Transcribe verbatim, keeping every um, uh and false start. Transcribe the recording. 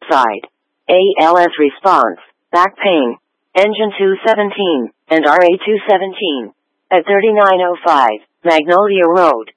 side. A L S response, back pain, engine two seventeen, and R A two seventeen. At thirty-nine oh five, Magnolia Road.